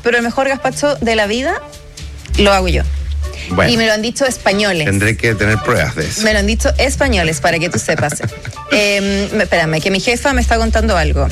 pero el mejor gazpacho de la vida lo hago yo. Bueno, y me lo han dicho españoles. Tendré que tener pruebas de eso. Me lo han dicho españoles, para que tú sepas. Espérame, que mi jefa me está contando algo.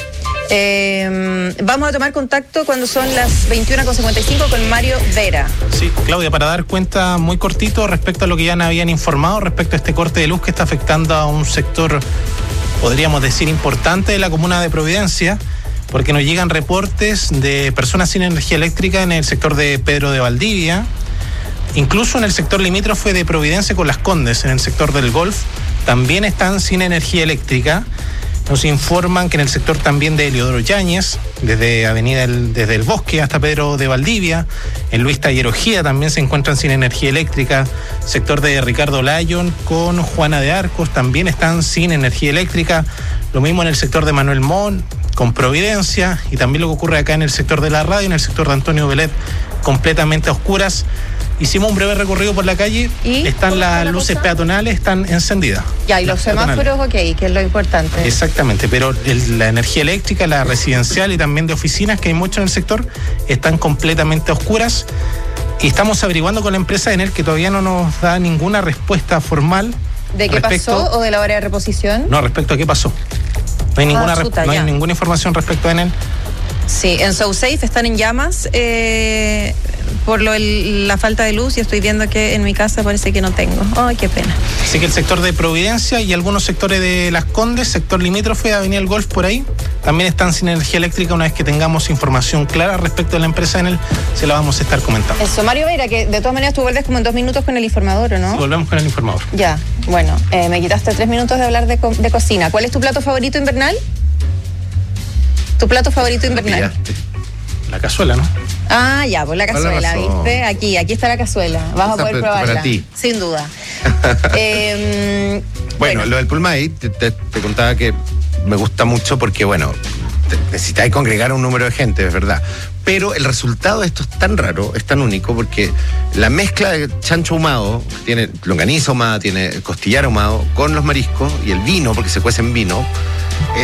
Vamos a tomar contacto cuando son las 21:55 con Mario Vera. Sí, Claudia, para dar cuenta muy cortito respecto a lo que ya nos habían informado, respecto a este corte de luz que está afectando a un sector, podríamos decir, importante de la comuna de Providencia, porque nos llegan reportes de personas sin energía eléctrica en el sector de Pedro de Valdivia, incluso en el sector limítrofe de Providencia con Las Condes, en el sector del Golf, también están sin energía eléctrica. Nos informan que en el sector también de Heliodoro Yáñez, desde desde el Bosque hasta Pedro de Valdivia, en Luis Tallerogía también se encuentran sin energía eléctrica. Sector de Ricardo Lyon con Juana de Arcos también están sin energía eléctrica. Lo mismo en el sector de Manuel Montt con Providencia, y también lo que ocurre acá en el sector de la radio, en el sector de Antonio Belet, completamente a oscuras. Hicimos un breve recorrido por la calle. ¿Y? Están las luces peatonales, están encendidas. Ya, y los semáforos, ok, que es lo importante. Exactamente, pero la energía eléctrica, la residencial y también de oficinas, que hay mucho en el sector, están completamente a oscuras. Y estamos averiguando con la empresa Enel, que todavía no nos da ninguna respuesta formal. ¿De qué pasó o de la hora de reposición? No, respecto a qué pasó. No hay ninguna información respecto a Enel. Sí, en SoSafe están en llamas por la falta de luz, y estoy viendo que en mi casa parece que no tengo. Ay, qué pena. Así que el sector de Providencia y algunos sectores de Las Condes, sector limítrofe, Avenida El Golf, por ahí, también están sin energía eléctrica. Una vez que tengamos información clara respecto a la empresa Enel, se la vamos a estar comentando. Eso, Mario Vera, que de todas maneras tú vuelves como en 2 minutos con el informador, ¿o no? Sí, volvemos con el informador. Ya, bueno, me quitaste 3 minutos de hablar de cocina. ¿Cuál es tu plato favorito invernal? ¿Tu plato favorito invernal? La cazuela, ¿no? Ah, ya, pues la cazuela, ¿viste? Aquí está la cazuela. Vas a poder probarla. Para ti. Sin duda. Bueno, lo del Pulmay, te contaba que me gusta mucho porque, bueno, necesitáis congregar a un número de gente, es verdad. Pero el resultado de esto es tan raro, es tan único, porque la mezcla de chancho ahumado, tiene longaniza ahumada, tiene costillar ahumado, con los mariscos y el vino, porque se cuece en vino,